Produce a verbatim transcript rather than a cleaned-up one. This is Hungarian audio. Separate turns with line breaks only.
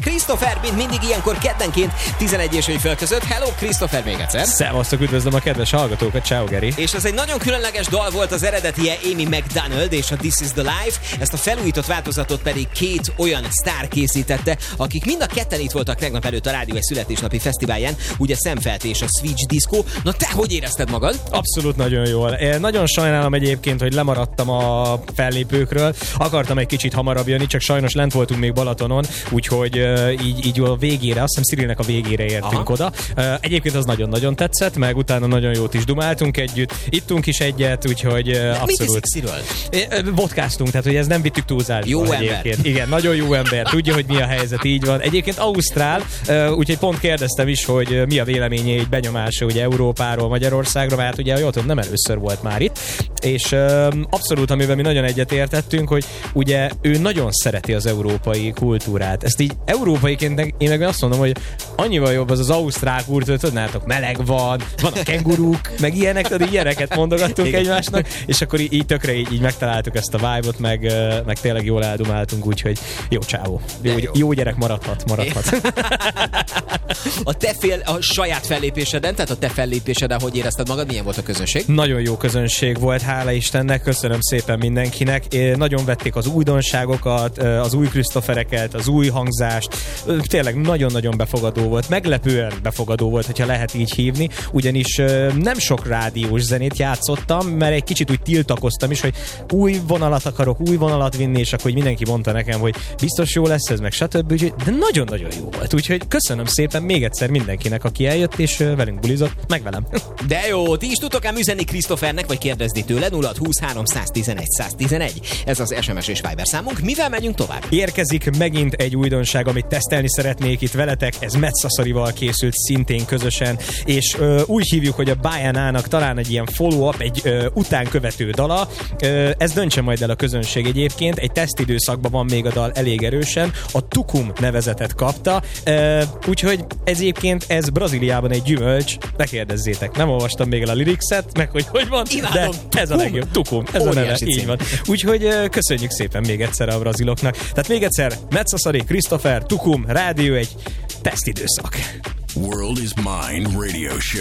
Christopher, mint mindig ilyenkor keddenként tizenegy és fél között. Hello, Christopher még egyszer.
Szevasztok, üdvözlöm a kedves hallgatókat, ciao Geri.
És ez egy nagyon különleges dal volt, az eredetie Amy McDonald és a This is the Life. Ezt a felújított változatot pedig két olyan sztár készítette, akik mind a ketten itt voltak tegnap előtt a Rádió egy születésnapi fesztiválján, ugye Szemfelt és a Switch Disco. Na te hogy érezted magad?
Abszolút nagyon jól. Én nagyon sajnálom egyébként, hogy lemaradtam a fellépőkről. Akartam egy kicsit hamarabb jönni, csak sajnos lent voltunk még Balatonon, úgyhogy uh, így, így a végére, azt hiszem Cirilnek a végére értünk Aha. oda. Uh, egyébként az nagyon-nagyon tetszett, meg utána nagyon jót is dumáltunk együtt. Ittunk is egyet, úgyhogy uh, abszolút.
Mit
vodkáztunk, tehát hogy ez nem vittük túlzásba.
Jó
egyébként.
ember.
Igen, nagyon jó ember. Tudja, hogy mi a helyzet, így van. Egyébként ausztrál, uh, úgyhogy pont kérdeztem is, hogy mi a véleménye, egy benyomása ugye Európáról, Magyarországra, mert hát ugye jól tudom, nem először volt már itt. És uh, abszolút, amivel mi nagyon egyetértettünk, hogy ugye ő nagyon szereti az európai kultúrát. Ezt így európaiként én meg azt mondom, hogy annyival jobb az az ausztrál kultúra, tudnátok, meleg van, van a kenguruk, meg ilyenek, tehát ilyeneket mondogattunk igen. egymásnak, és akkor így, így tökre így, így megtaláltuk ezt a vibe-ot, meg, meg tényleg jól eldumáltunk, úgyhogy jó csávó. Jó, jó. jó gyerek maradhat, maradhat.
A te fél, a saját fellépéseden, tehát a te fellépéseden, hogy érezted magad, milyen volt a közönség?
Nagyon jó közönség volt, hála Istennek, köszönöm szépen mindenkinek. É, nagyon vették az újdonságokat, az új Christophereket, az új hangzást. Tényleg nagyon-nagyon befogadó volt, meglepően befogadó volt, hogyha lehet így hívni, ugyanis nem sok rádiós zenét játszottam, mert egy kicsit úgy tiltakoztam is, hogy új vonalat akarok, új vonalat vinni, és akkor mindenki mondta nekem, hogy biztos jó lesz ez, meg stb. De nagyon-nagyon jó volt, úgyhogy köszönöm szépen még egyszer mindenkinek, aki eljött, és velünk bulizott, meg velem.
De jó, ti is tudtok ám üzenni Christophernek, vagy kérdezni tőle, nulla húsz háromszáztizenegy száztizenegy. Ez az es em es és Viber számunk. Mivel megyünk tovább?
Érkezik megint egy újdonság, amit tesztelni szeretnék itt veletek, ez Metszaszarival készült szintén közösen, és ö, úgy hívjuk, hogy a Bajánának talán egy ilyen follow-up, egy ö, utánkövető dala. Ö, ez döntse majd el a közönség egyébként, egy tesztidőszakban van még a dal elég erősen, a Tukum nevezetet kapta, ö, úgyhogy ez egyébként ez Brazíliában egy gyümölcs, ne kérdezzétek, nem olvastam még el a liricset, meg hogy hogy van,
Imádom.
de ez a legjobb, Tukum, ez
Óriási
a neve,
cím.
így van. Úgyhogy ö, köszönjük szépen még egyszer a braziloknak. Tehát még egyszer, Metszaszari, Christopher, Tukum, Rádió egy tesztidőszak.
World is Mine Radio Show.